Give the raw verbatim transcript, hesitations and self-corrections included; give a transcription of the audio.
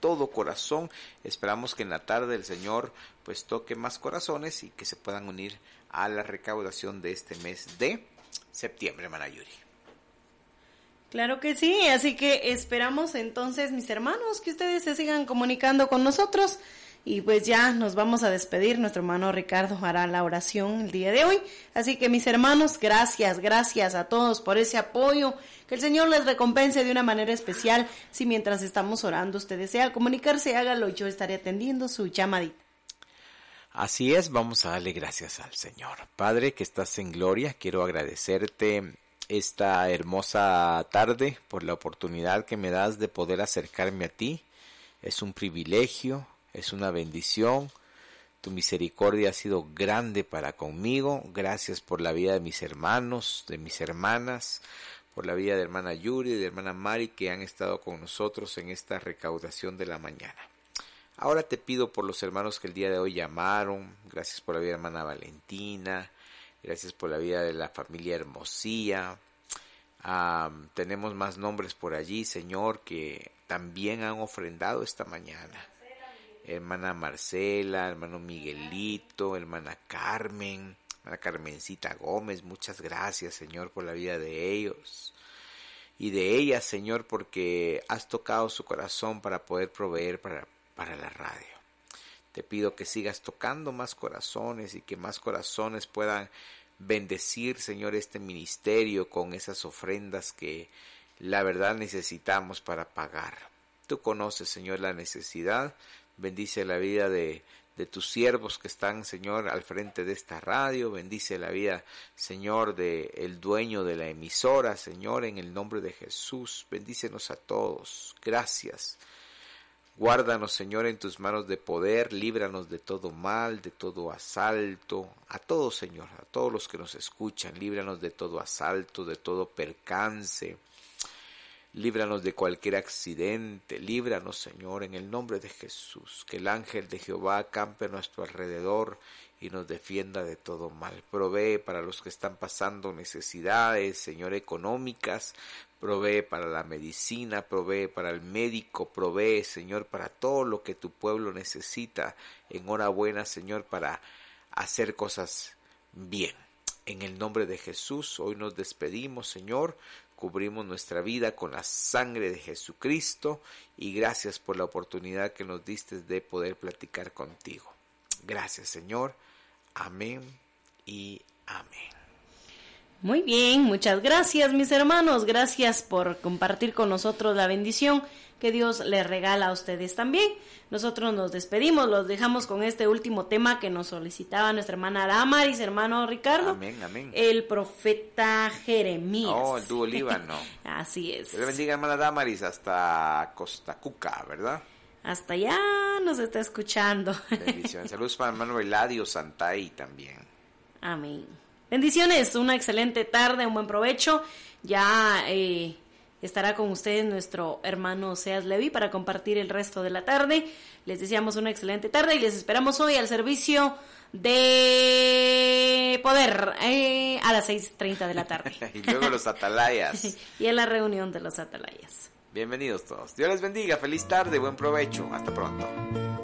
todo corazón. Esperamos que en la tarde el Señor pues toque más corazones y que se puedan unir a la recaudación de este mes de septiembre, hermana Yuri. Claro que sí, así que esperamos entonces, mis hermanos, que ustedes se sigan comunicando con nosotros. Y pues ya nos vamos a despedir, nuestro hermano Ricardo hará la oración el día de hoy. Así que mis hermanos, gracias, gracias a todos por ese apoyo. Que el Señor les recompense de una manera especial. Si mientras estamos orando usted desea comunicarse, hágalo y yo estaré atendiendo su llamadita. Así es, vamos a darle gracias al Señor. Padre, que estás en gloria, quiero agradecerte esta hermosa tarde por la oportunidad que me das de poder acercarme a ti. Es un privilegio. Es una bendición, tu misericordia ha sido grande para conmigo, gracias por la vida de mis hermanos, de mis hermanas, por la vida de hermana Yuri y de hermana Mari que han estado con nosotros en esta recaudación de la mañana. Ahora te pido por los hermanos que el día de hoy llamaron, gracias por la vida de hermana Valentina, gracias por la vida de la familia Hermosía. Um, tenemos más nombres por allí, Señor, que también han ofrendado esta mañana. Hermana Marcela, hermano Miguelito, hermana Carmen, hermana Carmencita Gómez, muchas gracias, Señor, por la vida de ellos y de ellas, Señor, porque has tocado su corazón para poder proveer para, para la radio. Te pido que sigas tocando más corazones y que más corazones puedan bendecir, Señor, este ministerio con esas ofrendas que la verdad necesitamos para pagar. Tú conoces, Señor, la necesidad. Bendice la vida de, de tus siervos que están, Señor, al frente de esta radio. Bendice la vida, Señor, de el dueño de la emisora, Señor, en el nombre de Jesús. Bendícenos a todos. Gracias. Guárdanos, Señor, en tus manos de poder. Líbranos de todo mal, de todo asalto. A todos, Señor, a todos los que nos escuchan. Líbranos de todo asalto, de todo percance. Líbranos de cualquier accidente, líbranos, Señor, en el nombre de Jesús. Que el ángel de Jehová acampe a nuestro alrededor y nos defienda de todo mal. Provee para los que están pasando necesidades, Señor, económicas. Provee para la medicina, provee para el médico, provee, Señor, para todo lo que tu pueblo necesita. Enhorabuena, Señor, para hacer cosas bien. En el nombre de Jesús, hoy nos despedimos, Señor. Cubrimos nuestra vida con la sangre de Jesucristo y gracias por la oportunidad que nos diste de poder platicar contigo. Gracias, Señor. Amén y amén. Muy bien, muchas gracias, mis hermanos. Gracias por compartir con nosotros la bendición que Dios les regala a ustedes también. Nosotros nos despedimos, los dejamos con este último tema que nos solicitaba nuestra hermana Damaris, hermano Ricardo. Amén, amén. El profeta Jeremías. Oh, el dúo Líbano. Así es. Dios le bendiga, hermana Damaris, hasta Costa Cuca, ¿verdad? Hasta allá nos está escuchando. Bendiciones. Saludos para hermano Eladio Santay también. Amén. Bendiciones, una excelente tarde, un buen provecho. Ya eh, estará con ustedes nuestro hermano Oseas Levi para compartir el resto de la tarde. Les deseamos una excelente tarde y les esperamos hoy al servicio de poder eh, a las seis treinta de la tarde. Y luego los atalayas. Y en la reunión de los atalayas. Bienvenidos todos. Dios les bendiga. Feliz tarde, buen provecho. Hasta pronto.